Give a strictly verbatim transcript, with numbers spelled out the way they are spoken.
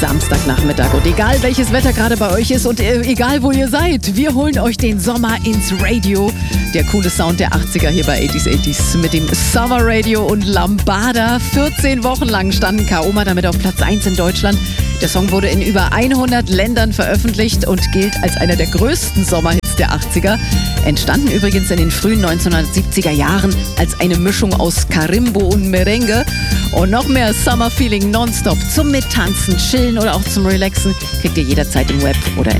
Samstagnachmittag. Und egal welches Wetter gerade bei euch ist und äh, egal wo ihr seid, wir holen euch den Sommer ins Radio. Der coole Sound der achtziger hier bei achtziger achtziger mit dem Summer Radio und Lambada. vierzehn Wochen lang standen Kaoma damit auf Platz eins in Deutschland. Der Song wurde in über hundert Ländern veröffentlicht und gilt als einer der größten Sommerhits der achtziger. Entstanden übrigens in den frühen neunzehnhundertsiebziger Jahren als eine Mischung aus Karimbo und Merengue. Und noch mehr Summer Feeling nonstop zum Mittanzen, Chillen oder auch zum Relaxen kriegt ihr jederzeit im Web oder in